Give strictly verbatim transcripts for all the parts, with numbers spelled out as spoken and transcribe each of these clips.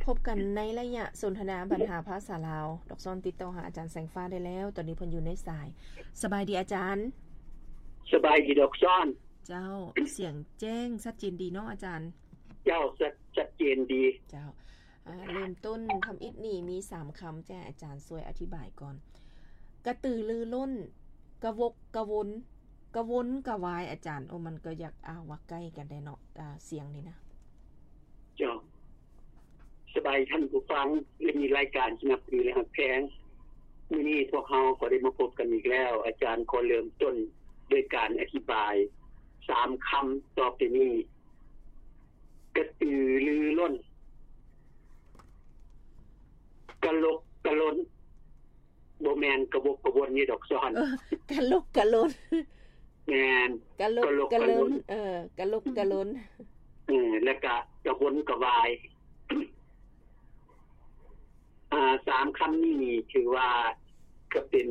บกันในระยะสนทนาปัญหาภาษาลาวดอกซ้อนติดต่อหาอาจารย์แสงฟ้าได้แล้วตอนนี้เพิ่นอยู่ในสายสบายดีอาจารย์สบายดีดอกซ้อนเจ้าเสียงแจ้งชัดเจนดีเนาะอาจารย์เจ้าชัดเจนดีเจ้าอ่าเริ่มต้นคำอิฐนี่มีสามคำแจ้อาจารย์ช่วยอธิบายก่อนกระตือรือร้นกระวกกระวนกระวนกระวายอาจารย์โอ้มันก็อยากอ้าวว่าใกล้กันได้เนาะอ่าเสียงนี่นะเจ้าสบายท่านผู้ฟังและมีรายการสนับสนุนและหักแพงมื้อนี้พวกเฮาก็ได้มาพบกันอีกแล้วอาจารย์ขอเริ่มต้นด้วยการอธิบายสามคำต่อไปนี้กระตือรือร้นกระลกกระล้นบ่แม่นกระบกกระวนนี่ดอกซ้อนกระลกกระล้นแม่นกระลกกระล้นเออกระลกกระล้นเออแล้วก็กระวนกระวายอ่าสามคำนี้ถือว่าก็เป็น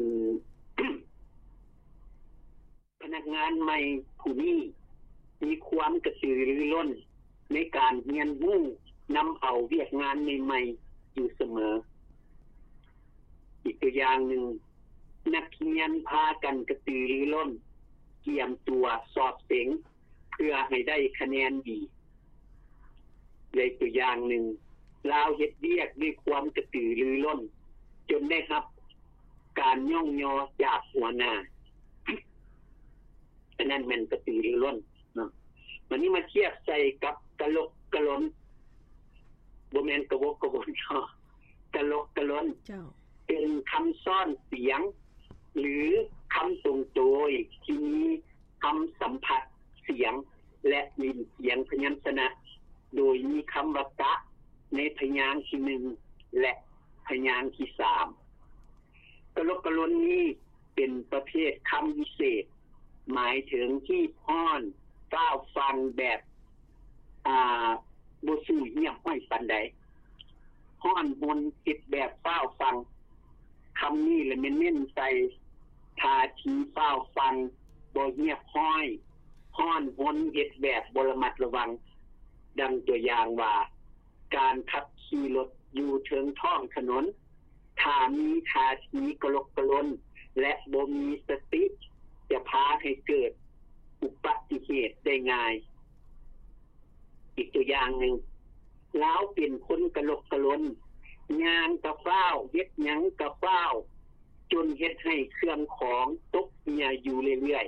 พนักงานใหม่ผู้นี้มีความกระตือรือร้นในการเรียนรู้นำเอาเวียกงานใหม่ๆอยู่เสมออีกตัวอย่างหนึ่งนักเรียนพากันกระตือรือร้นเตรียมตัวสอบเส็งเพื่อให้ได้คะแนนดีเลยตัวอย่างหนึ่งลาวเฮ็ดเวียกด้วยความกระตือรือร้นจนได้รับการย่องยอจากหัวหน้าอันนั้นมันกระตือรือร้นเนาะวันนี้มาเทียบใส่กับกะลกกะล้นบ่แม่นกระวกกระวนเนาะกะลกกะล้นเจ้าเป็นคำซ่อนเสียงหรือคำทรงโดยที่มีคำสัมผัสเสียงและลิ้นเสียงพยัญชนะโดยมีคำวรรคะในพยางค์ที่หนึ่งและพยางค์ที่สามกะลกกะล้นนี้เป็นประเภทคำวิเศษหมายถึงที่พ้อนก้าวฟังแบบอ่าบ่สู้เงียบห้อยปานใดพ้อนบนติดแบบฟ้าวฟังคำนี้แหละมันเน้นใส่ท่าทีฟ้าวฟังบ่เงียบห้อยพ้อนบนเฮ็ดแบบบ่ระมัดระวังดังตัวอย่างว่าการขับขี่รถอยู่เทิงท้องถนนถ้ามีท่าทีกระลกกระล้นและบ่มีสติจะพาให้เกิดอุบัติเหตุได้ง่ายอีกตัวอย่างหนึ่งลาวเป็นคนกระลกกระล้นย่างกะฟ้าวเฮ็ดหยังกะฟ้าวจนเฮ็ดให้เครื่องของตกเหี่ยอยู่เรื่อย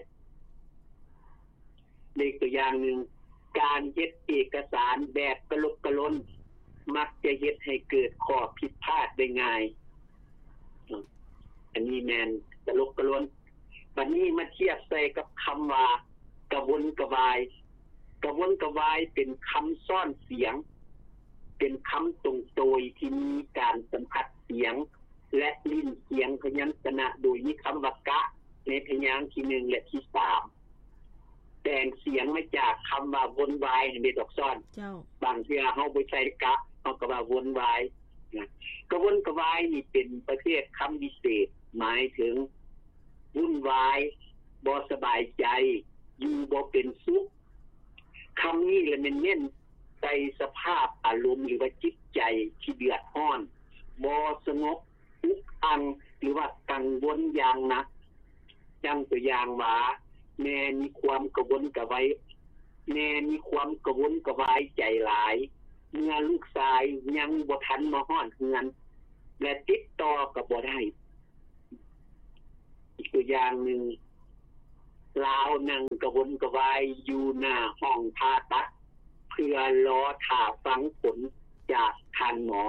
ๆอีกตัวอย่างหนึ่งการเฮ็ดเอกสารแบบกระลกกระล้นมักจะเฮ็ดให้เกิดข้อผิดพลาดได้ง่ายอันนี้แม่นกระลกกระล้นบัดนี้มาเทียบใส่กับคำว่ากระวนกระวายกระวนกระวายเป็นคำซ่อนเสียงเป็นคำตรงโตยที่มีการสัมผัสเสียงและลิ้นเสียงพยัญชนะโดยมีคำวรรคะในพยางค์ที่หนึ่งและที่สามแต่งเสียงมาจากคำว่าวนวายในดอกซ่อนบางเทื่อเฮาบ่ใช้กะเฮาก็ว่าวนวายนะกระวนกระวายนี่เป็นประเภทคำวิเศษหมายถึงวุ่นวายบ่สบายใจอยู่บ่เป็นสุขคำนี้แหละมันเน้นใส่สภาพอารมณ์หรือว่าจิตใจที่เดือดร้อนบ่สงบอุกอังหรือว่ากังวลอย่างหนักดังตัวอย่างว่าแม่มีความกระวนกระวายแม่มีความกระวนกระวายใจหลายเมื่อลูกชายยังบ่ทันมาฮอดเฮือนและติดต่อก็บ่ได้อีกตัวอย่างนึงลาวนั่งกระวนกระวายอยู่หน้าห้องผ่าตัดเพื่อรอท่าฟังผลจากท่านหมอ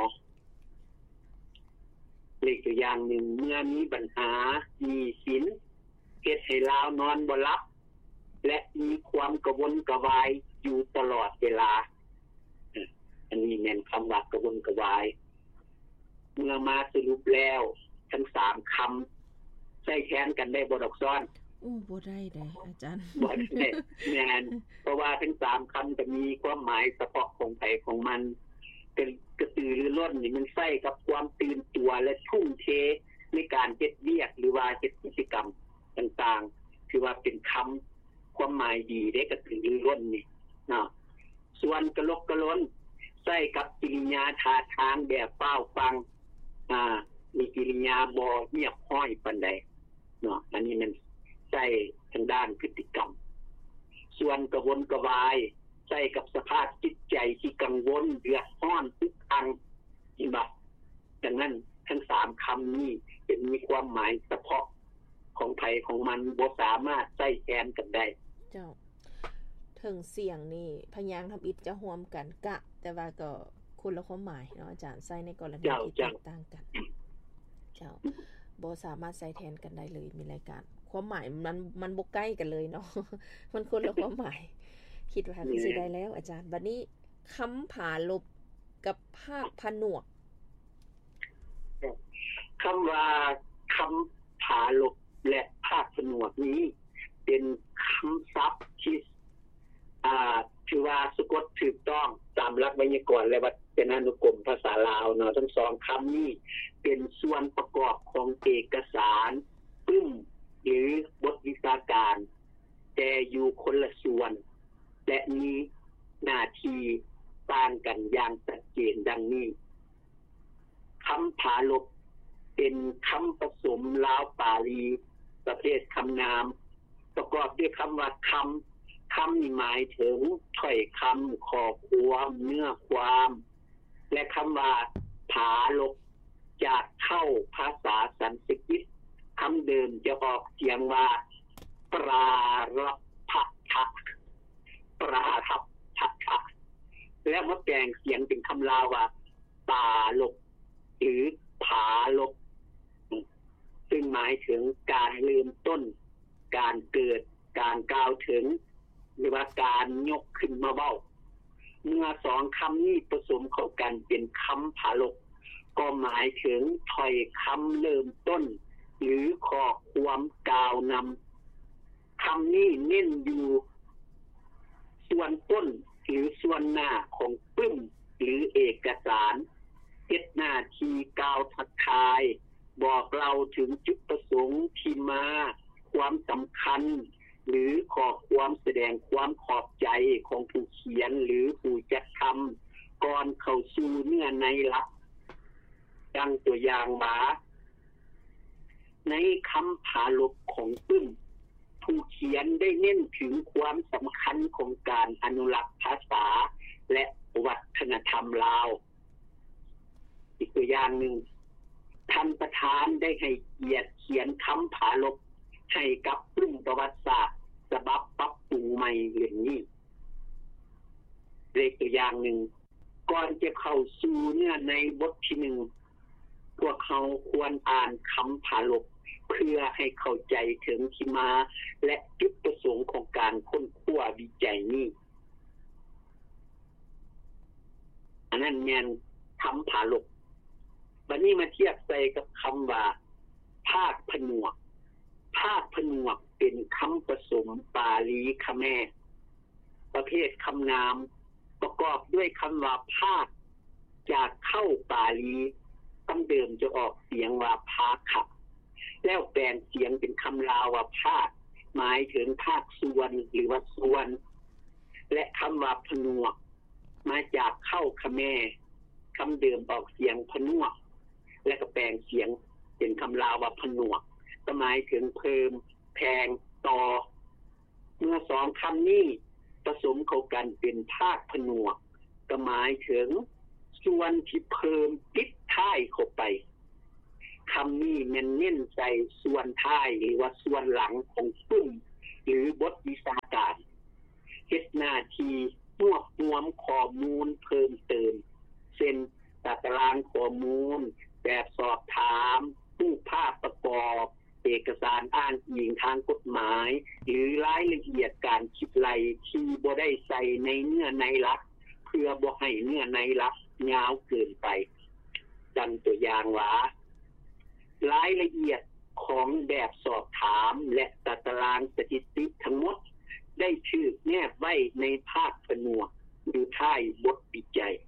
อีกตัวอย่างนึงเมื่อมีปัญหามีสินเฮ็ดให้ลาวนอนบ่หลับและมีความกระวนกระวายอยู่ตลอดเวลาอันนี้แม่นคำว่ากระวนกระวายเมื่อมาสรุปแล้วทั้งสามคำใช้แทนกันได้บ่ดอกซ้อนโอ้บ่ได้เด้อาจารย์บ่ได้แม่นเพราะว่าทั้งสามคำจะมีความหมายเฉพาะของไผของมันเป็นกระตือรือร้นนี่มันใช้กับความตื่นตัวและทุ่มเทในการเฮ็ดเวียกหรือว่าเฮ็ดกิจกรรมต่างๆคือว่าเป็นคำความหมายดีได้กระตือรือร้นนี่เนาะส่วนกระลกกระล้นใช้ส่กับกิริยาท่าทางแบบเฝ้าฟังอ่ามีกิริยาบ่เงียบห้อยปานใดเนาะอันนี้มันใส่ทางด้านพฤติกรรมส่วนกระวนกระวายใส่กับสภาพจิตใจที่กังวลเดือดร้อนทุกทางอิบ่ดังนั้นทั้งสามคำนี้เป็นมีความหมายเฉพาะของไผของมันบ่สามารถใช้แทนกันได้เจ้าถึงเสียงนี่พยางค์ทำอิฐจะรวมกันกะแต่ว่าก็คนละความหมายเนาะอาจารย์ใช้ในกรณีที่แตกต่างกันเจ้าบ่สามารถใช้แทนกันได้เลยมีรายการความหมายมันมันบ่ใกล้กันเลยเนาะมันคนละความหมายคิดว่าคือสิได้แล้วอาจารย์บัดนี้คำผาลบกับภาคผนวกคำว่าคำผาลบและภาคผนวกนี้เป็นคำศัพท์ที่อ่าถือว่าสะกดถูกต้องตามหลักไวยากรณ์และวจนานุกรมภาษาลาวเนาะทั้งสองคำนี้เป็นส่วนประกอบของเอกสารปึ้มหรือบทวิชาการแต่อยู่คนละส่วนและมีหน้าที่ต่างกันอย่างชัดเจนดังนี้คำผาลบเป็นคำผสมลาวปาลีประเภทคำนามประกอบด้วยคำว่าคำคำนี่หมายถึงถ้อยคำข้อความเนื้อความและคำว่าผาลบจากเข้าภาษาสันสกฤตคำเดิมจะออกเสียงว่าปรารัพทะปราทับทัทะแล้วมาแปลงเสียงเป็นคำลาวว่าตาลบหรือผาลบซึ่งหมายถึงการเริ่มต้นการเกิดการกล่าวถึงหรือว่าการยกขึ้นมาเว้าเมื่อสองคำนี้ผสมเข้ากันเป็นคำผาลบก็หมายถึงถ้อยคำเริ่มต้นหรือข้อความกล่าวนำคำนี้เน้นอยู่ส่วนต้นหรือส่วนหน้าของปึ้มหรือเอกสารเฮ็ดหน้าที่กล่าวทักทายบอกเราถึงจุดประสงค์ที่มาความสำคัญหรือข้อความแสดงความขอบใจของผู้เขียนหรือผู้จัดทำก่อนเข้าสู่เนื้อในหลักดังตัวอย่างว่าในคำผาลบของปึ้มผู้เขียนได้เน้นถึงความสำคัญของการอนุรักษ์ภาษาและวัฒนธรรมลาวอีกตัวอย่างหนึ่งท่านประธานได้ให้เกียรติเขียนคำผาลบให้กับปึ้มประวัติศาสตร์ฉบับปรับปรุงใหม่เรื่องนี้อีกตัวอย่างหนึ่งก่อนจะเข้าสู่เนื้อในบทที่หนึ่งพวกเขาควรอ่านคำผาลบเพื่อให้เข้าใจถึงที่มาและจุดประสงค์ของการค้นคว้าวิจัยนี้อันนั้นแม่นคำผาลบบัดนี้มาเทียบใส่กับคำว่าภาคผนวกภาคผนวกเป็นคำผสมปาลีคแมร์ประเภทคำนามประกอบด้วยคำว่าภาคจากเข้าปาลีคำเดิมจะออกเสียงว่าภาคะ แล้วแปลงเสียงเป็นคำลาวว่าภาคหมายถึงภาคส่วนหรือว่าส่วนและคำว่าผนวกมาจากเข้าคแมคำเดิมออกเสียงผนวกและก็แปลงเสียงเป็นคำลาวว่าผนวกก็หมายถึงเพิ่มแพงต่อเมื่อสองคำนี้ผสมเข้ากันเป็นภาคผนวกก็หมายถึงส่วนที่เพิ่มติดท้ายเข้าไปคำนี้มันเน้นใส่ส่วนท้ายหรือว่าส่วนหลังของปึ้มหรือบทวิชาการเฮ็ดหน้าที่รวบรวมข้อมูลเพิ่มเติมเช่นตารางข้อมูลแบบสอบถามรูปภาพประกอบเอกสารอ้างอิงทางกฎหมายหรือรายละเอียดการคิดไล่ที่บ่ได้ใส่ในเนื้อในหลักเพื่อบ่ให้เนื้อในหลักยาวเกินไปดังตัวอย่างว่ารายละเอียดของแบบสอบถามและตารางสถิติทั้งหมดได้ชื่อแนบไว้ในภาคผนวกหรือท้ายบทวิจัย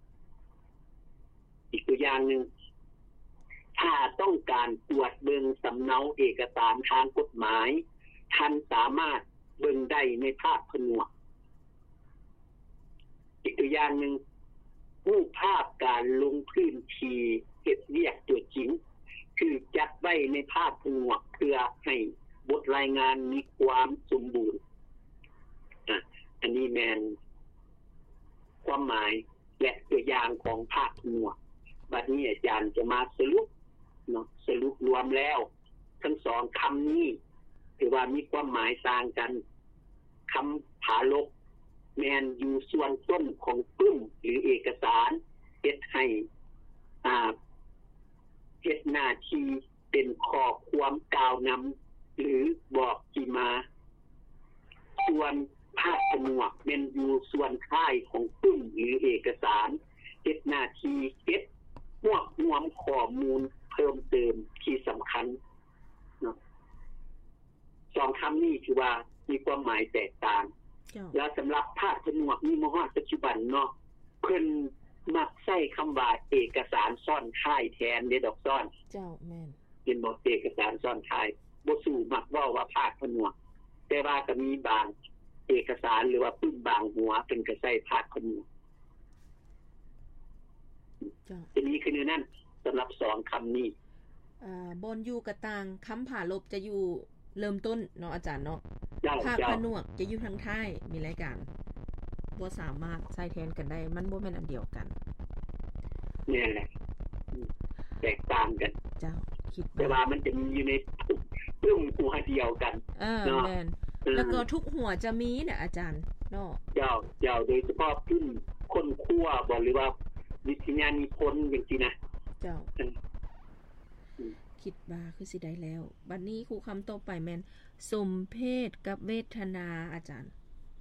อีกตัวอย่างหนึ่งถ้าต้องการตรวจเบิ่งสำเนาเอกสารทางกฎหมายท่านสามารถเบิ่งได้ในภาคผนวกอีกตัวอย่างหนึ่งรูปภาพการลงพื้นที่เฮ็ดเวียกตัวจริงคือจัดไว้ในภาพผนวกเพื่อให้บทรายงานมีความสมบูรณ์อ่ะอันนี้แม่นความหมายและตัวอย่างของภาพผนวกบัดนี้อาจารย์จะมาสรุปเนาะสรุปรวมแล้วทั้งสองคำนี้ถือว่ามีความหมายต่างกันคำผาลกแม่นอยู่ส่วนต้นของปึ้มหรือเอกสารเฮ็ดให้อ่าเฮ็ดหน้าที่เป็นข้อความกล่าวนำหรือบอกที่มาส่วนภาพผนวกแม่นอยู่ส่วนท้ายของปึ้มหรือเอกสารเฮ็ดหน้าที่เฮ็ดรวบรวมข้อมูลเพิ่มเติมที่สำคัญเนาะสองคำนี้ถือว่ามีความหมายแตกต่างแล้วสำหรับภาพผนวกนี่มาฮอดปัจจุบันเนาะเพิ่นมักใช้คำว่าเอกสารซ่อนท้ายแทนเด้ดอกซ่อนเจ้าแม่นเป็นบ่เอกสารซ่อนท้ายบ่สู้มักเว้าว่าภาพผนวกแต่ว่าก็มีบางเอกสารหรือว่าปึ้มบางหัวเป็นก็ใช้ภาพผนวกจ้าทีนี้คือนั่นสำหรับสองคำนี้อ่าบนอยู่กระต่างคำผาลบจะอยู่เริ่มต้นเนาะอาจารย์เนาะภาพผนวกจะอยู่ทางท้ายมีรายการบ่สามารถใช้แทนกันได้มันบ่แม่นอันเดียวกันนี่แหละแตกต่างกันเจ้าคิดแต่ว่ามันจะมีอยู่ในปึ้มหัวเดียวกันเนาะแม่นแล้วก็ทุกหัวจะมีน่ะอาจารย์เนาะเจ้าเจ้าโดยเฉพาะปึ้มคนคั่วบ่หรือว่าวิทยานิพนธ์จังซี่นะเจ้าคิดว่าคือสิได้แล้วบัดนี้ครูคำต่อไปแม่นสมเพศกับเวทนาอาจารย์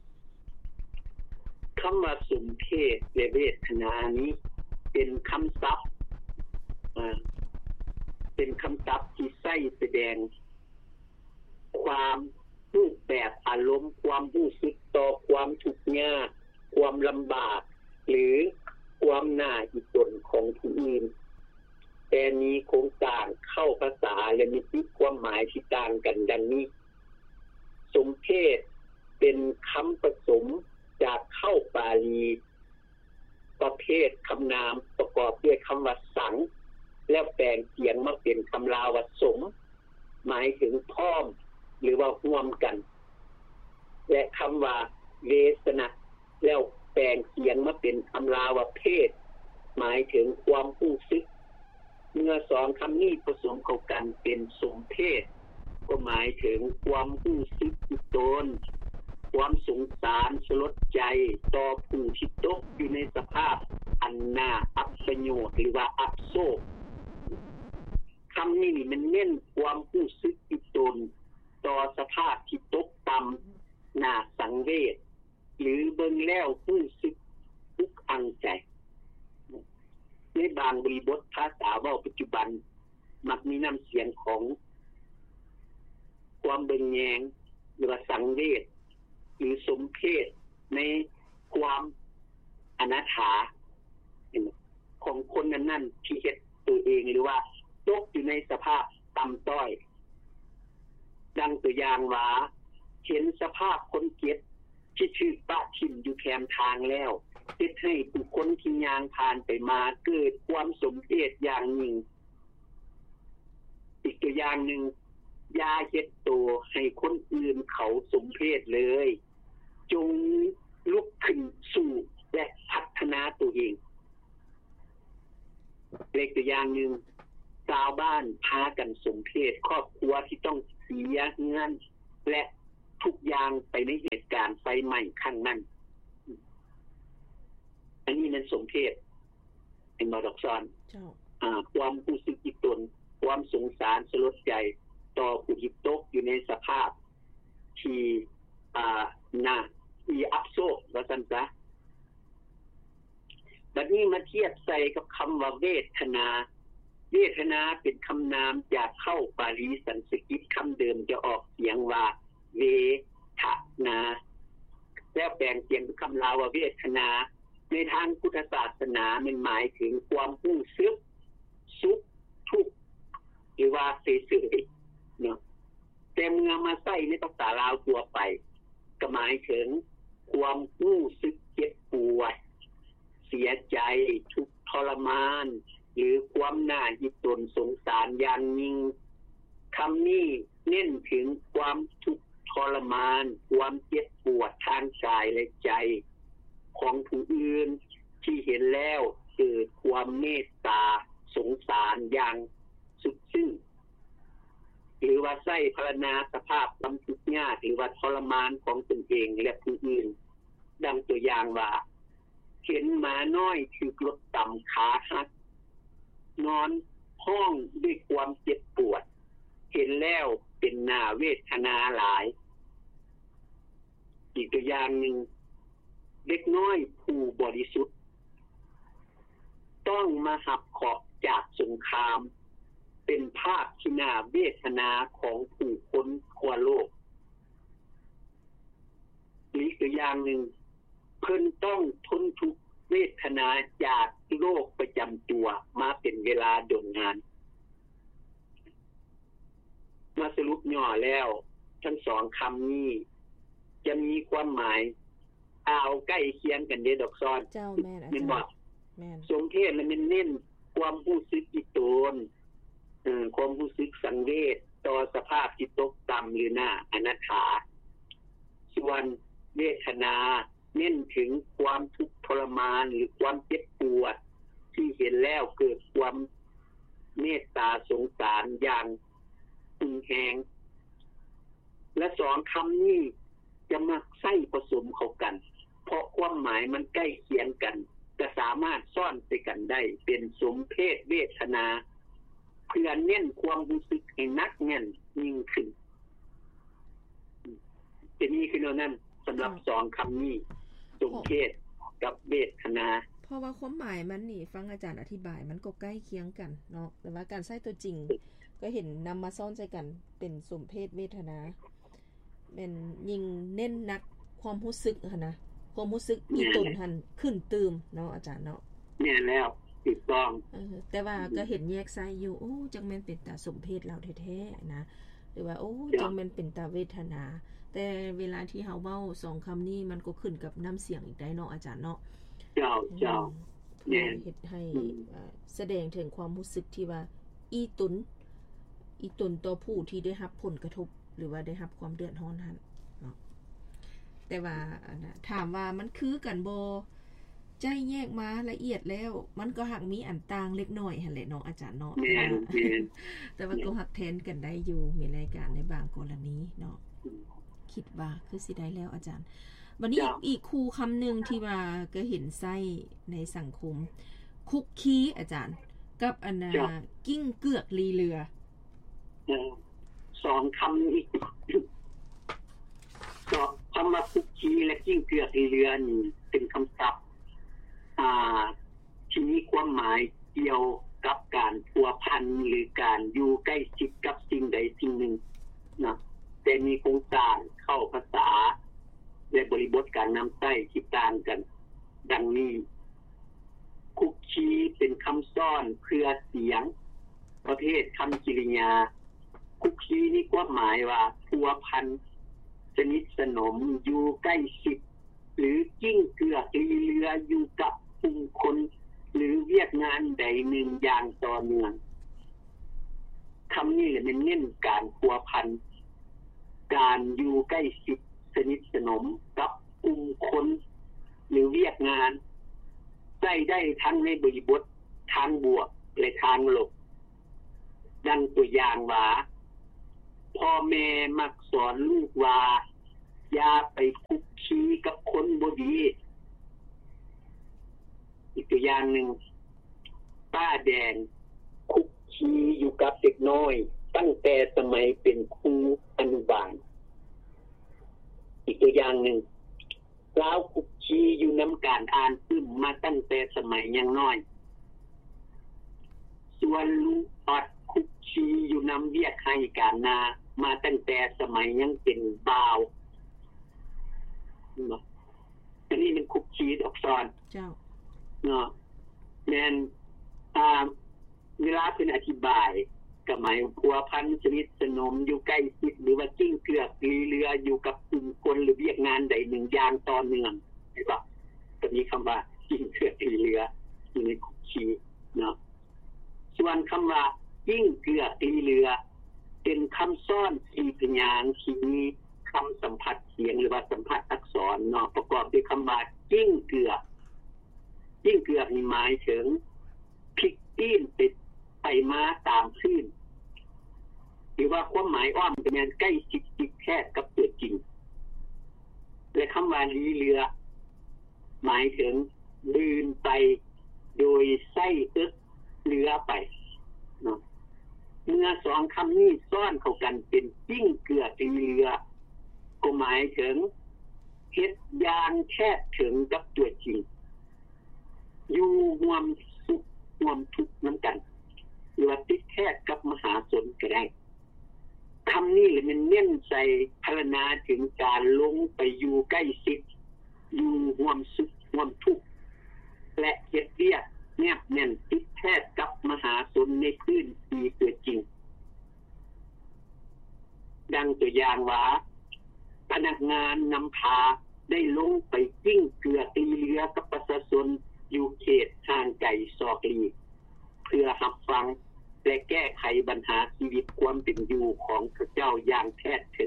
คำว่าสมเพศและเวทนานี้เป็นคำศัพท์อ่าเป็นคำศัพท์ที่ใช้แสดงความรูปแบบอารมณ์ความรู้สึกต่อความทุกข์ยากความลำบากหรือความน่าอิจฉาของผู้อื่นแต่มีโครงสร้างเข้าภาษาและมีความหมายที่ต่างกันดังนี้สมเพศเป็นคำผสมจากเข้าบาลีประเภทคำนามประกอบด้วยคำว่าสังแล้วแปลงเสียงมาเป็นคำลาวว่าสมหมายถึงพร้อมหรือว่าร่วมกันและคำว่าเวสนะแล้วแปลงเสียงมาเป็นคำลาวว่าเพศหมายถึงความรู้สึกเมื่อสองคำนี้ผสมเข้ากันเป็นสมเพศก็หมายถึงความรู้สึกตนความสงสารสลดใจต่อผู้ที่ตกอยู่ในสภาพอันน่าอับประโยชน์หรือว่าอับโศกคำนี้มันเน้นความรู้สึกตนต่อสภาพที่ตกต่ำน่าสังเวชหรือเบิ่งแล้วรู้สึกทุกข์อังใจในบางบริบทภาษาเว้าปัจจุบันมักมีน้ำเสียงของความเบิ่งแยงหรือว่าสังเวชหรือสมเพศในความอนาถาของคนนั้นๆที่เฮ็ดตัวเองหรือว่าตกอยู่ในสภาพต่ำต้อยดังตัวอย่างว่าเห็นสภาพคนเก็บที่ถูกปะทิ่มอยู่แคมทางแล้วเฮ็ดให้ผู้คนที่ย่างผ่านไปมาเกิดความสมเพชอย่างยิ่งอีกตัวอย่างนึงอย่าเฮ็ดตัวให้คนอื่นเขาสมเพชเลยจงลุกขึ้นสู้และพัฒนาตัวเองเล็กตัวอย่างนึงชาวบ้านพากันสมเพชครอบครัวที่ต้องเสียเงินและทุกอย่างไปในเหตุการณ์ไฟไหม้ครั้งนั้นอันนี้มันสมเพชเป็นมรดกซ้อนอ่าความรู้สึกอิจฉาความสงสารสลดใจต่อผู้ที่ตกอยู่ในสภาพที่อ่าน่าที่อับโศกว่าซั่นซะบัดนี้มาเทียบใส่กับคำว่าเวทนาเวทนาเป็นคำนามจากเข้าบาลีสันสกฤตคำเดิมจะออกเสียงว่าเวทนาแล้วแปลงเสียงเป็นคำลาวว่าเวทนาในทางพุทธศาสนามันหมายถึงความรู้สึกสุขทุกข์หรือว่าเฉยๆเนาะแต่เมื่อมาใช้ในภาษาลาวตัวไปก็หมายถึงความรู้สึกเจ็บปวดเสียใจทุกข์ทรมานหรือความน่าอิจฉาสงสารอย่างยิ่งคำนี้เน้นถึงความทุกข์ทรมานความเจ็บปวดทางกายและใจของผู้อื่นที่เห็นแล้วเกิดความเมตตาสงสารอย่างสุดซึ้งหรือว่าใส่พรรณนาสภาพความทุกข์ยากหรือว่าทรมานของตนเองและผู้อื่นดังตัวอย่างว่าเห็นหมาน้อยถูกรถต่ำขาหักนอนห้องด้วยความเจ็บปวดเห็นแล้วเป็นน่าเวทนาหลายอีกตัวอย่างหนึ่งเด็กน้อยผู้บริสุทธิ์ต้องมาหับเคราะห์จากสงครามเป็นภาพที่น่าเวทนาของผู้คนทั่วโลกอีกตัวอย่างหนึ่งเพิ่นต้องทนทุกข์เวทนาจากโรคประจำตัวมาเป็นเวลาดนนานมาสรุปย่อแล้วทั้งสองคำนี้จะมีความหมายเอาใกล้เคียงกันเด้ดอกซ้อนเจ้าแม่นอาจารย์แม่นสมเพศแล้วมันเน้นความรู้สึกอิจฉาเอ่อความรู้สึกสังเวชต่อสภาพที่ตกต่ำหรือหน้าอนาถาส่วนเวทนาเน้นถึงความทุกข์ทรมานหรือความเจ็บปวดที่เห็นแล้วเกิดความเมตตาสงสารอย่างรุนแรงและสองคำนี้จะมักใส่ผสมเข้ากันเพราะความหมายมันใกล้เคียงกันจะสามารถซ่อนไปกันได้เป็นสมเพศเวทนาเพื่อเน้นความรู้สึกให้นักแน่นยิ่งขึ้นจะมีขึ้นแล้วนั้นสำหรับสองคำนี้สมเพศกับเวทนาเพราะว่าความหมายมันนี่ฟังอาจารย์อธิบายมันก็ใกล้เคียงกันเนาะแต่ว่าการใช้ตัวจริงก็เห็นนำมาซ่อนใจกันเป็นสมเพศเวทนาเป็นยิ่งเน้นนักความรู้สึกหั่นนะความรู้สึกอีตนหั่นขึ้นตืมเนาะอาจารย์เนาะแน่แล้วถูกต้องเออแต่ว่าก็เห็นแยกไซอยู่โอ้จังแม่นเป็นตาสมเพศเราแท้ๆนะหรือว่าโอ้จังแม่นเป็นตาเวทนาแต่เวลาที่เฮาเว้าสองคำนี้มันก็ขึ้นกับน้ำเสียงอีกได้เนาะอาจารย์เนาะเจ้าเจ้าแน่เฮ็ดให้แสดงถึงความรู้สึกที่ว่าอีตุนอีตุนต่อผู้ที่ได้รับผลกระทบหรือว่าได้รับความเดือดร้อนหั่นเนาะแต่ว่าถามว่ามันคือกันบ่ใจแยกมาละเอียดแล้วมันก็หักมีอันต่างเล็กน้อยหั่นแหละเนาะอาจารย์เนาะแต่ว่าก็หักแทนกันได้อยู่มีรายการในบางกรณีเนาะคิดว่าคือสิได้แล้วอาจารย์วันนี้อีกครูคำนึงที่ว่าก็เห็นไส้ในสังคมคุกคีอาจารย์กับอันน่ะกิ้งเกือกลีเรือสองคำอีกก็คำว่าคุกคีและกิ้งเกือกลีเรือนี่เป็นคำศัพท์อ่าที่มีความหมายเกี่ยวกับการพัวพันหรือการอยู่ใกล้ชิดกับสิ่งใดสิ่งหนึ่งนะแต่มีโครงสร้างเข้าภาษาและบริบทการนำใช้ที่ต่างกันดังนี้คุกคีเป็นคำซ่อนเพื่อเสียงประเภทคำกริยาคุกคีนี่ความหมายว่าพัวพันสนิทสนมอยู่ใกล้ชิดหรือกิ้งเกือกลีเรืออยู่กับผู้คนหรือเวียกงานใดหนึ่งอย่างต่อเนื่องคำนี้มันเน้นการพัวพันการอยู่ใกล้ชิดสนิทสนมกับกลุ่มคนหรือเวียกงานใช้ได้ทั้งในบริบททางบวกและทางลบดังตัวอย่างว่าพ่อแม่มักสอนลูกว่าอย่าไปคุกคีกับคนบ่ดีอีกตัวอย่างหนึ่งป้าแดงคุกคีอยู่กับเด็กน้อยตั้งแต่สมัยเป็นครูอนุบาลอีกตัวอย่างหนึ่งลาวคุกคีอยู่นำการอ่านขึ้นมาตั้งแต่สมัยยังน้อยส่วนลุงออดคุกคีอยู่นำเวียกให้การนามาตั้งแต่สมัยยังเป็นบ่าวเนาะอันนี้มันคุกคีดอกซ้อนเจ้าเนาะแม่นอ่าเวลาเพิ่นอธิบายก็หมายพัวพันสนิทสนมอยู่ใกล้ชิดหรือว่ากิ้งเกือกลีเรืออยู่กับกลุ่มคนหรือเวียกงานใดหนึ่งอย่างต่อเนื่องใช่ป่ะก็มีคำว่ายิ่งเกลือตีเรืออยู่ในคุกคีเนาะส่วนคำว่ายิ่งเกลือตีเรือเป็นคำซ่อนสี่พยางค์ที่มีคำสัมผัสเสียงหรือว่าสัมผัสอักษรเนาะประกอบด้วยคำว่ายิ่งเกลือยิ่งเกลือนี่หมายถึงพลิกตี้นติดไปมาตามคลื่นหรือว่าความหมายอ้อมเป็นใกล้ชิดติดแคบกับตัวจริงและคำว่าลีเรือหมายถึงลืนไปโดยไส้ตึกเรือไปเนาะเมื่อสองคำนี้ซ้อนเข้ากันเป็นยิ่งเกลือตีเรือก็หมายถึงเฮ็ดยานแทบถึงกับตัวจริงอยู่รวมสุขรวมทุกข์น้ำกันหรือว่าติดแทบกับมหาสนก็ได้คำนี้เลยมันเน้นใส่พรรณนาถึงการลงไปอยู่ใกล้ชิดอยู่รวมสุขรวมทุกข์และเฮ็ดเรียกแนบแน่นติดแทบกับมหาสนในพื้นที่ตัวจริงดังตัวอย่างว่าพนักงานนำพาได้ลงไปจิ้งเกลือตีเรือกับประชาชนอยู่เขตห่างไกลซอกลีเพื่อรับฟังและแก้ไขปัญหาชีวิตความเป็นอยู่ของพระเจ้าอย่างแท้ถึง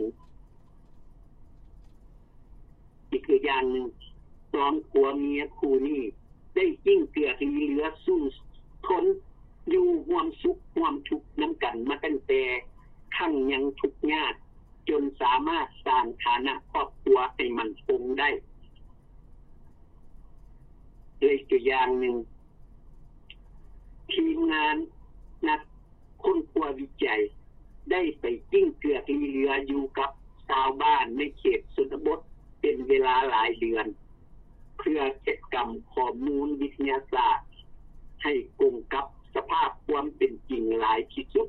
อีกคืออย่างหนึ่งสองผัวเมียคู่นี้ได้จิ้งเกลือตีเรือสู้ทนอยู่ร่วมสุขร่วมทุกข์น้ำกันมาตั้งแต่ขั้งยังทุกข์ยากจนสามารถสร้างฐานะครอบครัวให้มั่นคงได้เลยตัวอย่างหนึ่งทีมงานนักค้นคว้าวิจัยได้ไปจิ้งเกลือตีเรืออยู่กับชาวบ้านในเขตชนบทเป็นเวลาหลายเดือนเพื่อเก็บกำข้อมูลวิทยาศาสตร์ให้ตรงกับสภาพความเป็นจริงหลายที่สุด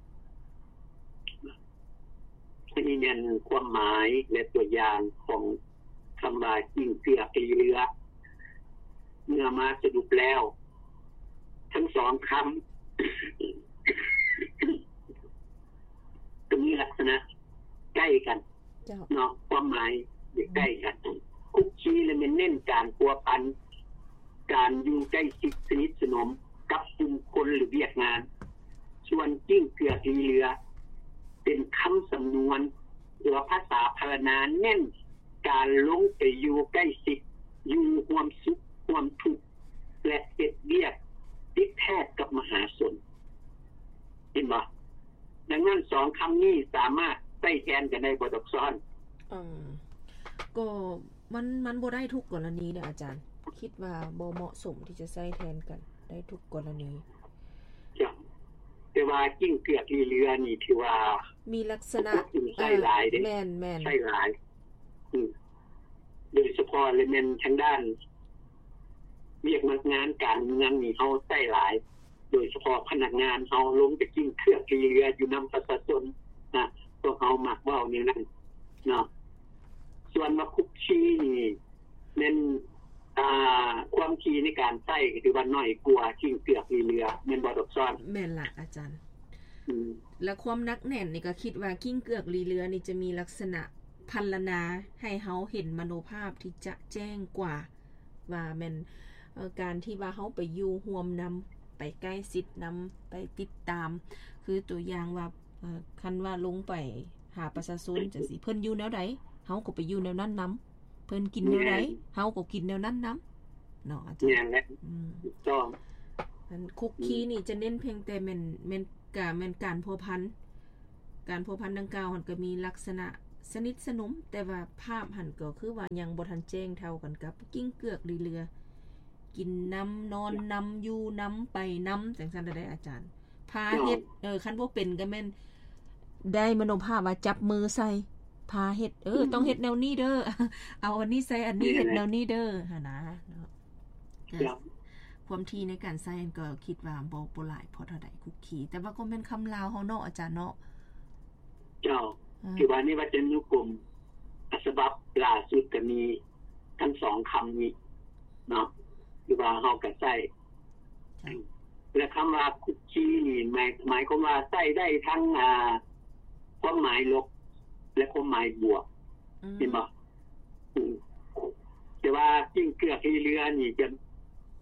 นี่เป็นความหมายและตัวอย่างของคำว่าจิ้งเกลือตีเรือเมื่อมาสรุปแล้วทั้งสองคำก็มีลักษณะใกล้กันเนาะความหมายใกล้กันคุกคีและมันเน้นการพัวพันการอยู่ใกล้ชิดสนิทสนมกับกลุ่มคนหรือเวียกงานส่วนจิ้งเกลือตีเรือเป็นคำสำนวนหรือภาษาพรรณนาเน้นการลงไปอยู่ใกล้ชิดอยู่ร่วมสุขร่วมทุกข์และเฮ็ดเวียกติดแทบกับมหาชนเห็นบ่ดังนั้นสองคำนี้สามารถใช้แทนกันได้บ่ดอกซ้อนอืมก็มันมันบ่ได้ทุกกรณีเด้ออาจารย์คิดว่าบ่เหมาะสมที่จะใช้แทนกันได้ทุกกรณีจ้ะแต่ว่าจิ้งเกลือตีเรือนี่ถือว่ามีลักษณะใช้หลายเด้แม่นๆใช้หลายอือโดยเฉพาะเลยแม่นทางด้านเรียกงานการเมืองนี่เฮาใช้หลายโดยเฉพาะพนักงานเฮาลงไปจิ้งเกลือตีเรืออยู่นำประชาชนนะพวกเฮามักเว้านี่นั่นเนาะส่วนว่าคุกคีนี่แม่นอ่าความคีในการใช้ก็ถือว่าน้อยกว่าจิ้งเกลือตีเรือแม่นบ่ดอกซ้อนแม่นล่ะอาจารย์อืมและความนักแน่นนี่ก็คิดว่ากิ้งเกือกลีเรือนี่จะมีลักษณะพรรณนาให้เฮาเห็นมโนภาพที่จะแจ้งกว่าว่าแม่นเอ่อการที่ว่าเฮาไปอยู่ร่วมนำไปใกล้ชิดนำไปติดตามคือตัวอย่างว่าเอ่อคันว่าลงไปหาประชาชนจังซี่เพิ่นอยู่แนวใดเฮาก็ไปอยู่แนวนั้นนำเพิ่นกินแนวใดเฮาก็กินแนวนั้นนำเนาะอาจารย์อืมถูกต้องอันคุกคีนี่จะเน้นเพียงแต่แม่นแม่นกะแม่นการพัวพันการพัวพันดังกล่าวมันก็มีลักษณะสนิทสนมแต่ว่าภาพหันก็คือว่ายังบ่ทันแจ้งเท่ากันกับกิ้งเกือกลีเรือกินน้ำนอนน้ำอยู่น้ำไปน้ำจังซั่นได้อาจารย์พาเฮ็ดเออคันบ่เป็นก็แม่นได้มโนภาพว่าจับมือใส่พาเฮ็ดเออต้องเฮ็ดแนวนี้เด้อเอาอันนี้ใส่อันนี้เฮ็ดแนวนี้เด้อหั่นนะเนาะความที่ในการใช้ก็คิดว่าบ่บ่หลายพอเท่าใดคุกคีแต่ว่าก็แม่นคำลาวเฮาเนาะอาจารย์เนาะเจ้าที่ว่านี่ว่าจะนุกรมฉบับล่าสุดก็มีทั้งสองคำนี้เนาะที่ว่าเฮาก็ใช้และคำว่าคุกคีนี่หมายหมายความว่าใช้ได้ทั้งอ่าความหมายลบและความหมายบวกเห็นบ่แต่ว่าจิ้งเกลือที่เรือนี่จะ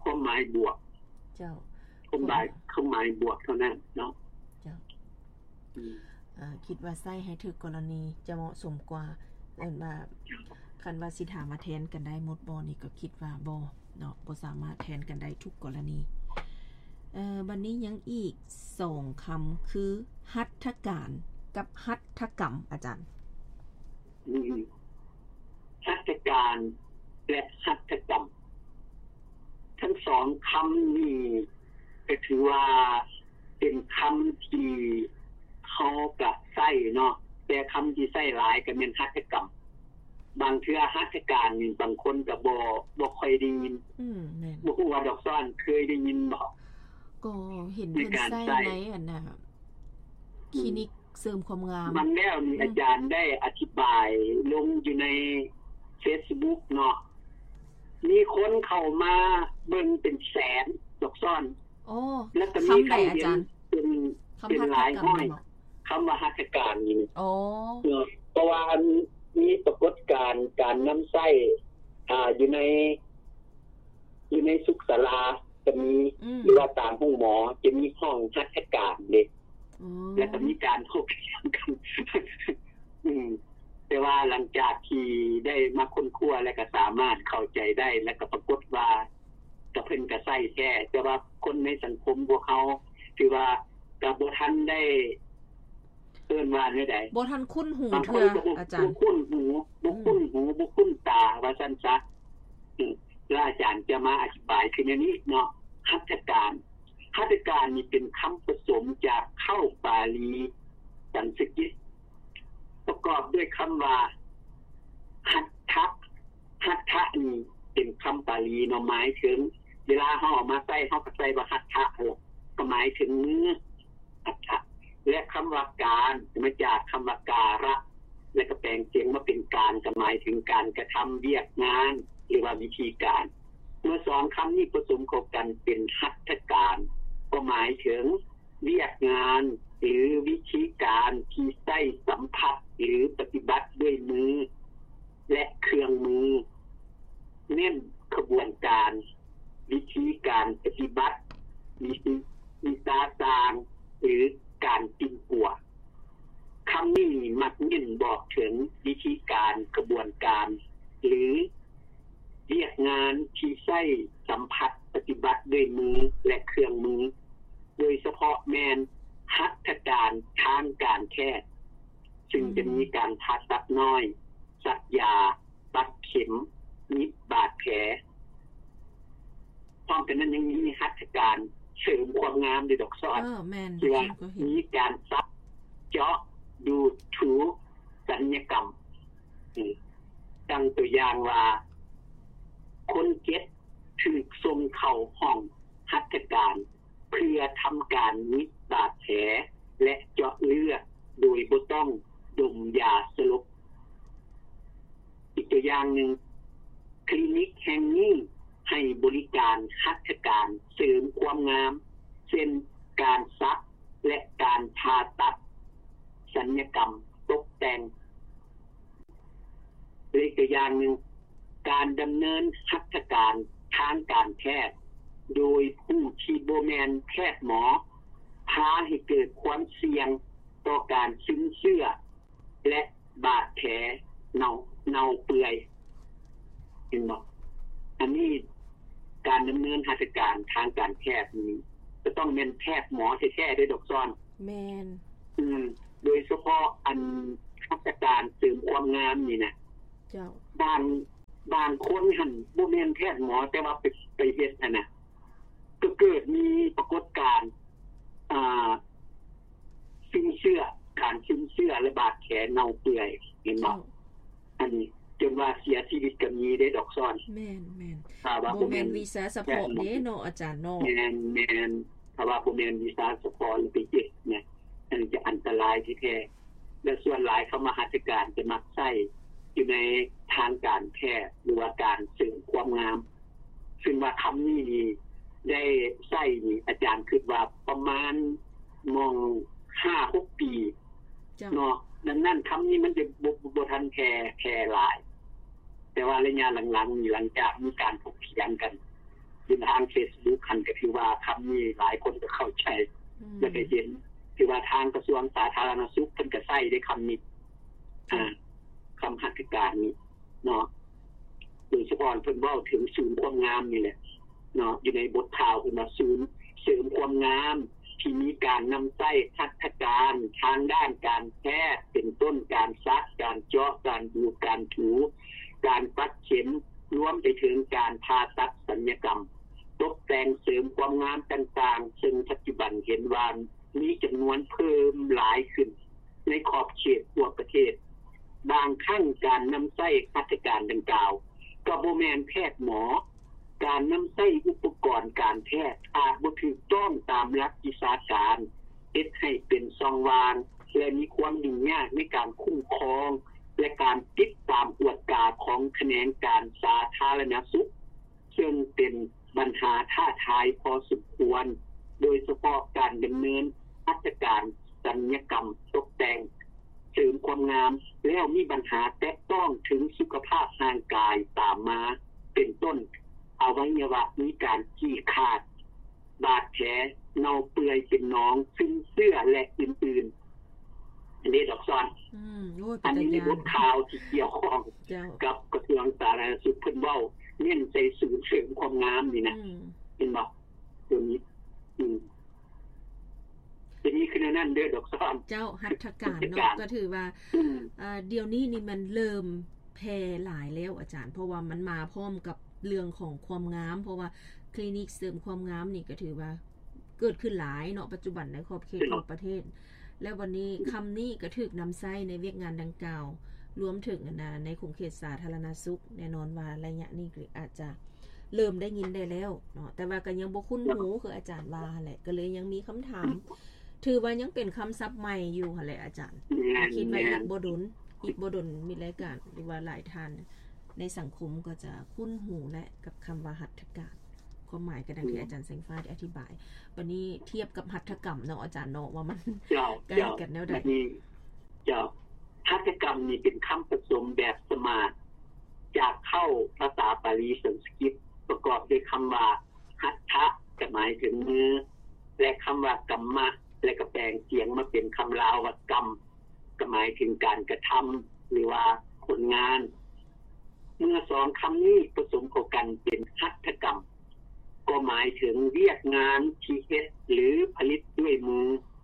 ความหมายบวกเจ้าความหมายความหมายบวกเท่านั้นเนาะเจ้าอ่าคิดว่าใช้ให้ถูกกรณีจะเหมาะสมกว่าเอิ้นว่าคันว่าสิถามมาแทนกันได้หมดบ่นี่ก็คิดว่าบ่เนาะบ่สามารถแทนกันได้ทุกกรณีเอ่อบัดนี้ยังอีกสองคำคือหัตถการกับหัตถกรรมอาจารย์อืมหัตถการและหัตถกรรมทั้งสองคำนี้ก็ถือว่าเป็นคำที่เขาก็ใช้เนาะแต่คำที่ใช้หลายก็เป็นหัตถกรรมบางเทื่อหัตถการนี่บางคนก็บ่บ่ค่อยได้ยินอืมแม่นบ่ฮู้ว่าดอกซ้อนเคยได้ยินบ่ก็เห็นเพิ่นใช้ในอันน่ะคลินิกเสริมความงามบางแล้วนี่อาจารย์ได้อธิบายลงอยู่ใน Facebook เนาะมีคนเข้ามาเบิ่งเป็นแสนดอกซ้อนโอ้แล้วก็มีคำอาจารย์เป็นเป็นหลายห้อยคำว่าหัตถการนี่โอ้เพราะว่ามีปรากฏการณ์การนำไส้อ่าอยู่ในอยู่ในสุขศาลาจะมีหรือว่าตามห้องหมอจะมีห้องหัตถการเด้แล้วก็มีการถกเถียงกันอืมแต่ว่าหลังจากที่ได้มาค้นคว้าแล้วก็สามารถเข้าใจได้แล้วก็ปรากฏว่าก็เพิ่นก็ใช้แท้แต่ว่าคนในสังคมพวกเขาคือว่าก็บ่ทันได้เอิ้นว่าแนวใดบ่ทันคุ้นหูเทื่ออาจารย์บ่คุ้นหูบ่คุ้นหูบ่คุ้นตาว่าซั่นซะอือแล้วอาจารย์จะมาอธิบายคือในนี้เนาะหัตถการหัตถการนี่เป็นคำผสมจากเข้าบาลีสันสกฤตประกอบด้วยคำว่าหัตถะหัตถะนี่เป็นคำบาลีเนาะหมายถึงเวลาเฮาเอามาใส่เฮาก็ใส่ว่าหัตถะก็หมายถึงเนื้อหัตถะและคำว่าการมาจากคำว่าการะและก็แปลงเสียงมาเป็นการก็หมายถึงการกระทำเวียกงานหรือว่าวิธีการเมื่อสองคำนี้ผสมเข้ากันเป็นหัตถการก็หมายถึงเวียกงานหรือวิธีการที่ใช้สัมผัสหรือปฏิบัติด้วยมือและเครื่องมือเน้นขบวนการวิธีการปฏิบัติวิธีวิชาการหรือการติ้งปัวคำนี้มักเน้นบอกถึงวิธีการกระบวนการหรือเรียกงานที่ใช้สัมผัสปฏิบัติด้วยมือและเครื่องมือโดยเฉพาะแมนหัตถการทางการแพทย์ซึ่งจะมีการผ่าตัดน้อยสักยาปักเข็มนิบบาดแผลพร้อมกันนั้นยังมีหัตถการเสริมความงามด้วยดอกซ้อนเออแม่นมีการซักเจาะดูดถูศัลยกรรมดังตัวอย่างว่าคนเก็บถูกส่งเข้าห้องหัตถการเพื่อทำการนิบบาดแผลและเจาะเลือดโดยบ่ต้องดมยาสลบอีกตัวอย่างหนึ่งคลินิกแห่งนี้ให้บริการหัตถการเสริมความงามเช่นการซักและการผ่าตัดศัลยกรรมตกแต่งอีกตัวอย่างหนึ่งการดำเนินหัตถการทางการแพทย์โดยผู้ที่บ่แม่นแพทย์หมอพาให้เกิดความเสี่ยงต่อการซึมเชื้อและบาดแผลเน่าเน่าเปื่อยเห็นบ่อันนี้การดำเนินหัตถการทางการแพทย์นี้จะต้องเป็นแพทย์หมอแท้ๆด้วยดอกซ้อนแม่นอืมโดยเฉพาะอันหัตถการเสริมความงามนี่นะเจ้าบางบางคนหั่นบ่แม่นแพทย์หมอแต่ว่าไปไปเฮ็ดนั่นน่ะก็เกิดมีปรากฏการณ์อ่าซึมเชื้อการซึมเชื้อและบาดแผลเน่าเปื่อยเห็นบ่อันนี้จนว่าเสียชีวิตก็มีได้ดอกซ้อนแม่นๆถ้าว่าบ่แม่นวิชาเฉพาะเด้เนาะอาจารย์เนาะแม่นๆถ้าว่าบ่แม่นวิชาเฉพาะหรือไปเฮ็ดเนี่ยอันนี้จะอันตรายแท้ๆและส่วนหลายเขามาหัตถการจะมักใช้อยู่ในทางการแพทย์หรือว่าการเสริมความงามซึ่งว่าคำนี้ได้ใช้นี่อาจารย์คิดว่าประมาณมอง ห้าหก ปีเนาะดังนั้นคำนี้มันจะบ่บ่ทันแพร่แพร่หลายแต่ว่าระยะหลังๆหลังจากมีการถกเถียงกันอยู่ทาง Facebook คันก็คือว่าคำนี้หลายคนก็เข้าใจและก็เห็นคือว่าทางกระทรวงสาธารณสุขเพิ่นก็ใช้ได้คำนี้อ่าคำหัตถการนี้เนาะโดยเฉพาะเพิ่นเว้าถึงศูนย์ความงามนี่แหละเนาะอยู่ในบทข่าวเพิ่นว่าศูนย์เสริมความงามที่มีการนำใช้หัตถการทางด้านการแพทย์เป็นต้นการซักการเจาะการดูการถูการปักเข็มรวมไปถึงการผ่าตัดศัลยกรรมตกแต่งเสริมความงามต่างๆซึ่งปัจจุบันเห็นว่ามีจำนวนเพิ่มหลายขึ้นในขอบเขตทั่วประเทศบางครั้งการนำใช้หัตถการดังกล่าวก็บ่แม่นแพทย์หมอการนำใช้อุปกรณ์การแพทย์อาจบ่ถูกต้องตามหลักวิชาการเฮ็ดให้เป็นช่องว่างและมีความยุ่งยากในการคุ้มครองและการติดตามตรวจตาของแขนงการสาธารณสุขซึ่งเป็นปัญหาท้าทายพอสมควรโดยเฉพาะการดำเนินหัตถการศัลยกรรมตกแต่งเสริมความงามแล้วมีปัญหาแตะต้องถึงสุขภาพทางกายตามมาเป็นต้นอวัยวะมีการจี้ขาดบาดแผลเน่าเปื่อยเป็นหนองซึ่งเสื้อและอื่นๆอันนี้ดอกซ้อนอืมโอ้ยอันนี้มีบทข่าวที่เกี่ยวข้องกับกระทรวงสาธารณสุขเพิ่นเว้าเน้นใส่ศูนย์เสริมความงามนี่นะเห็นบ่ตัวนี้อืมทีนี้คือนั่นเด้อดอกซ้อนเจ้าหัตถการเนาะก็ถือว่าอ่าเดี๋ยวนี้นี่มันเริ่มแพร่หลายแล้วอาจารย์เพราะว่ามันมาพร้อมกับเรื่องของความงามเพราะว่าคลินิกเสริมความงามนี่ก็ถือว่าเกิดขึ้นหลายเนาะปัจจุบันในขอบเขตของประเทศและวันนี้คำนี้ก็ถูกนำใช้ในเวียกงานดังกล่าวรวมถึงนะในขงเขตสาธารณสุขแน่นอนว่าระยะนี้อาจจะเริ่มได้ยินได้แล้วเนาะแต่ว่าก็ยังบ่คุ้นหูคืออาจารย์ว่าแหละก็เลยยังมีคำถามถือว่ายังเป็นคำศัพท์ใหม่อยู่หั่นแหละอาจารย์คิดว่าอีกบ่ดนอีกบ่ดนมีรายการหรือว่าหลายท่านในสังคมก็จะคุ้นหูและกับคำว่าหัตถการความหมายก็ดังที่อาจารย์แสงฟ้าได้อธิบายวันนี้เทียบกับหัตถกรรมเนาะอาจารย์เนาะว่ามันใกล้กันแนวใดเจ้าหัตถกรรมนี่เป็นคำผสมแบบสมาร์ทจากเข้าภาษาบาลีสันสกฤตประกอบด้วยคำว่าหัตถะก็หมายถึงมือและคำว่ากรรมะและก็แปลงเสียงมาเป็นคำลาวว่ากรรมก็หมายถึงการกระทำหรือว่าผลงานเมื่อสองคำนี้ผสมเข้ากันเป็นหัตถกรรมก็หมายถึงเรียกงานที่เฮ็ดหรือผลิตด้วยมื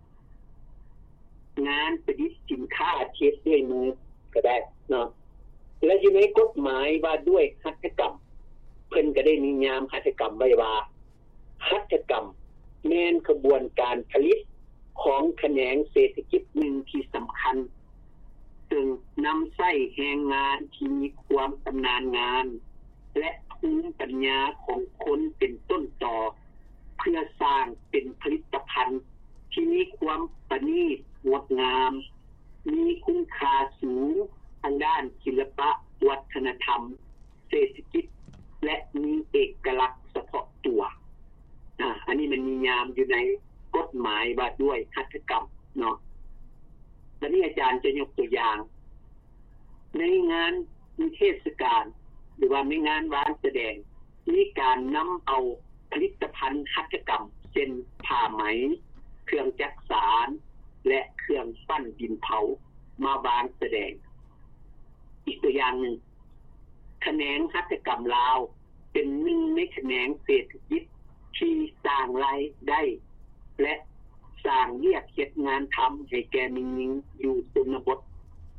องานประดิษฐ์สินค้าเฮ็ดด้วยมือก็ได้เนาะและอยู่ในกฎหมายว่าด้วยหัตถกรรมเพิ่นก็ได้นิยามหัตถกรรมไว้ว่าหัตถกรรมแม่นกระบวนการผลิตของแขนงเศรษฐกิจหนึ่งที่สำคัญซึ่งนำใช้แรงงานที่มีความชำนาญงานและภูมิปัญญาของคนเป็นต้นต่อเพื่อสร้างเป็นผลิตภัณฑ์ที่มีความประณีตงดงามมีคุณค่าสูงทางด้านศิลปะวัฒนธรรมเศรษฐกิจและมีเอกลักษณ์เฉพาะตัวอ่าอันนี้มันนิยามอยู่ในกฎหมายว่าด้วยหัตถกรรมเนาะวันนี้อาจารย์จะยกตัวอย่างในงานมีเทศกาลหรือว่าในงานวานแสดงมีการนำเอาผลิตภัณฑ์หัตถกรรมเช่นผ้าไหมเครื่องจักสานและเครื่องปั้นดินเผามาวางแสดงอีกตัวอย่างหนึ่งแขนงหัตถกรรมลาวเป็นหนึ่งในแขนงเศรษฐกิจที่สร้างรายได้และสร้างเรียกเฮ็ดงานทำให้แก่มิงอยู่ชนบท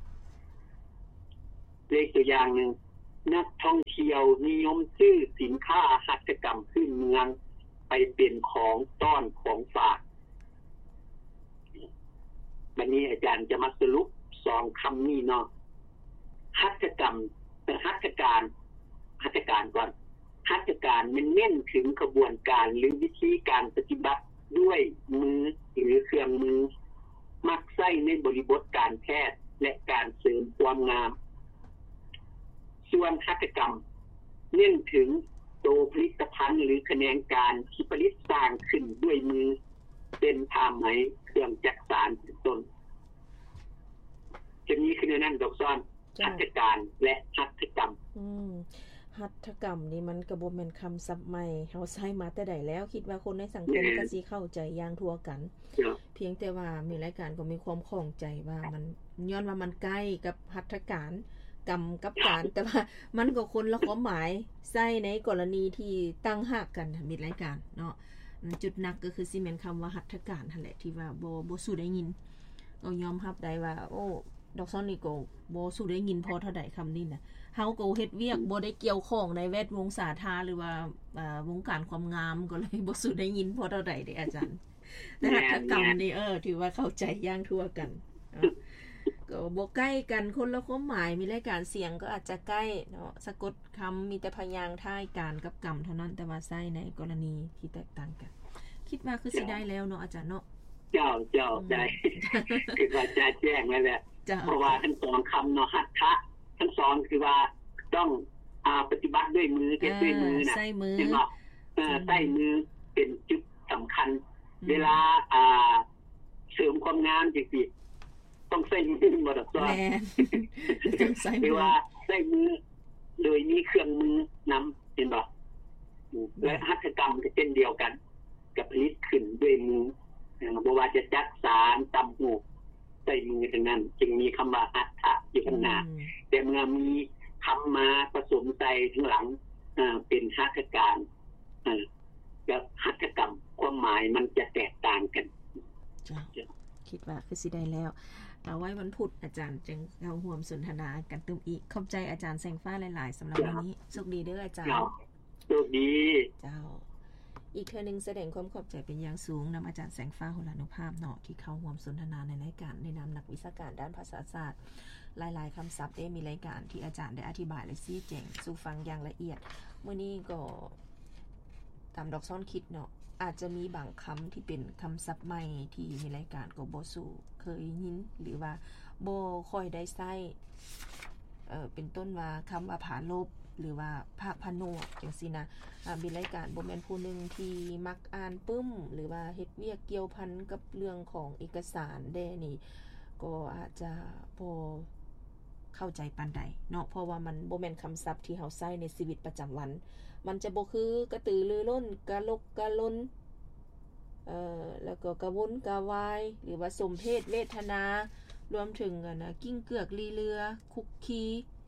เลขตัวอย่างหนึ่งนักท่องเที่ยวนิยมซื้อสินค้าหัตถกรรมพื้นเมืองไปเป็นของต้อนของฝากวันนี้อาจารย์จะมาสรุปสองคำนี้เนาะหัตถกรรมหัตถการหัตถการก่อนหัตถการมันเน้นถึงกระบวนการหรือวิธีการปฏิบัติด้วยมือหรือเครื่องมือมักใช้ในบริบทการแพทย์และการเสริมความงามส่วนหัตถกรรมเน้นถึงตัวผลิตภัณฑ์หรือแขนงการที่ผลิตสร้างขึ้นด้วยมือเป็นผ้าไหมเครื่องจักสานเป็นต้นจะมีขึ้นนั่นดอกซ้อนหัตถการและหัตถกรรมอืมหหัตถกรรมนี่มันก็บ่แม่นคำศัพท์ใหม่เฮาใช้มาแต่ใดแล้วคิดว่าคนในสังคมก็สิเข้าใจอย่างทั่วกันเพียงแต่ว่ามีรายการก็มีความข้องใจว่ามันย้อนว่ามันใกล้กับหัตถการกรรมกับการแต่ว่ามันก็คนละความหมายใช้ในกรณีที่ตั้งหากกันมีรายการเนาะจุดหนักก็คือสิแม่นคำว่าหัตถการนั่นแหละที่ว่าบ่บ่สู้ได้ยินก็ยอมรับได้ว่าโอ้ดอกซอนนี่ก็บ่สู้ได้ยินพอเท่าใดคำนี้น่ะเฮาก็เฮ็ดเวียกบ่ได้เกี่ยวข้องในแวดวงสาธารณะหรือว่าอ่าวงการความงามก็เลยบ่สู้ได้ยินพอเท่าใดเด้อาจารย์แต่หัตถกรรมนี่เออถือว่าเข้าใจอย่างทั่วกันก็บ่ใกล้กันคนละความหมายมีรายการเสียงก็อาจจะใกล้เนาะสะกดคำมีแต่พยางค์ท้ายการกับกรรมเท่านั้นแต่ว่าใช้ในกรณีที่แตกต่างกันคิดว่าคือสิได้แล้วเนาะอาจารย์เนาะเจ้าเจ้าได้คือว่าจะแจ้งไว้แหละเพราะว่าทั้งสองคำเนาะหัตถะทั้งสองคือว่าต้องอ่าปฏิบัติด้วยมือเฮ็ดด้วยมือน่ะใช้มือเนาะเออใช้มือเป็นจุดสำคัญเวลาอ่าเสริมความงามจังซี่ต้องใช้มือบ่ดอกซ้อต้องใช้มือว่าใช้มือโดยมีเครื่องมือนำเห็นบ่และหัตถกรรมก็เช่นเดียวกันกับผลิตขึ้นด้วยมือบ่ว่าจะจักสารตำหูใส่มือทั้งนั้นจึงมีคำว่าหัตถะอยู่ข้างหน้าแต่เมื่อมีคำมาผสมใส่ข้างหลังอ่าเป็นหัตถการอ่ากับหัตถกรรมความหมายมันจะแตกต่างกันคิดว่าคือสิได้แล้วเอาไว้วันพุธอาจารย์จึงเอาร่วมสนทนากันตึมอีกขอบใจอาจารย์แสงฟ้าหลายๆสำหรับวันนี้โชคดีเด้ออาจารย์โชคดีเจ้าอีกเทื่อนึงแสดงความขอบใจเป็นอย่างสูงนำอาจารย์แสงฟ้าโหรานุภาพเนาะที่เข้าร่วมสนทนาในรายการในนามนักวิชาการด้านภาษาศาสตร์หลายๆคำศัพท์ได้มีรายการที่อาจารย์ได้อธิบายและชี้แจงสู่ฟังอย่างละเอียดมื้อนี้ก็ตามดอกซ่อนคิดเนาะอาจจะมีบางคำที่เป็นคำศัพท์ใหม่ที่มีรายการก็บ่สู่เคยยินหรือว่าบ่ค่อยได้ใช้เอ่อเป็นต้นว่าคำว่าผาลบหรือว่าภาคพโนจังซี่นะอ่ามีรายการบ่แม่นผู้นึงที่มักอ่านปึ้มหรือว่าเฮ็ดเวียกเกี่ยวพันกับเรื่องของเอกสารแดนี่ก็อาจจะบ่เข้าใจปานใดเนาะเพราะว่ามันบ่แม่นคำศัพท์ที่เฮาใช้ในชีวิตประจำวันมันจะบ่คือกระตือรือร้นกะลกกะลนเอ่อแล้วก็กระวนกระวายหรือว่าสมเพศเวทนารวมถึงอ่ะนะกิ้งเกือกลีเรือคุกคี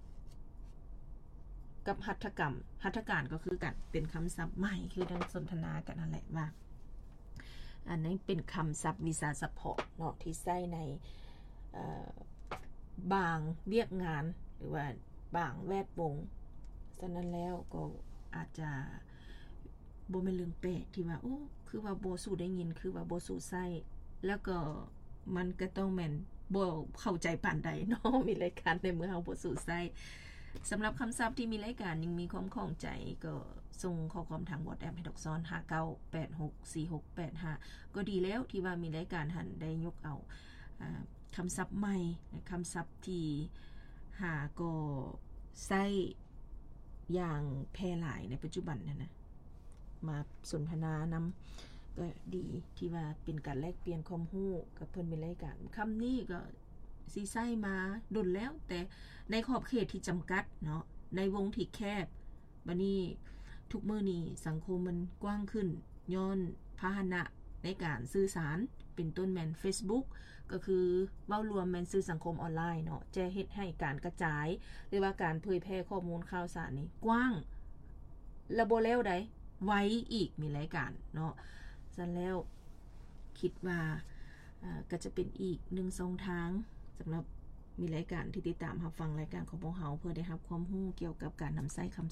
กับหัตถกรรมหัตถการก็คือกันเป็นคำศัพท์ใหม่คือดังสนทนากันนั่นแหละว่าอันนั้นเป็นคำศัพท์วิชาเฉพาะเนาะที่ใช้ในเอ่อบางเวียกงานหรือว่าบางแวดวงฉะนั้นแล้วก็อาจจะบ่แม่นเรื่องแปลกที่ว่าโอ้คือว่าบ่สู้ได้ยินคือว่าบ่สู้ใช้แล้วก็มันก็ต้องแม่นบ่เข้าใจปานใดเนาะมีรายการในเมื่อเฮาบ่สู้ใช้สำหรับคำศัพท์ที่มีรายการยังมีความข้องใจก็ส่งข้อความทาง WhatsApp ให้ดอกซ้อนห้าเก้า แปดหก สี่หก แปดห้าก็ดีแล้วที่ว่ามีรายการหันได้ยกเอาอ่าคำศัพท์ใหม่คำศัพท์ที่หาก็ใช้อย่างแพร่หลายในปัจจุบันนั่นนะมาสนทนานำก็ดีที่ว่าเป็นการแลกเปลี่ยนความรู้กับเพิ่นมีรายการคำนี้ก็สิใช้มาดนแล้วแต่ในขอบเขตที่จำกัดเนาะในวงที่แคบบัดนี้ทุกมื้อนี้สังคมมันกว้างขึ้นย้อนพาหนะในการสื่อสารเป็นต้นแม่น Facebook ก็คือเว้ารวมแม่นสื่อสังคมออนไลน์เนาะจะเฮ็ดให้การกระจายหรือว่าการเผยแพร่ข้อมูลข่าวสารนี่กว้างระบบแล้วได้ไว้อีกมีรายการเนาะซั่นแล้วคิดว่าอ่าก็จะเป็นอีกหนึ่งช่องทางสำหรับมีรายการที่ติดตามรับฟังรายการของพวกเฮาเพื่อได้รับความรู้เกี่ยวกับการนำใช้คำ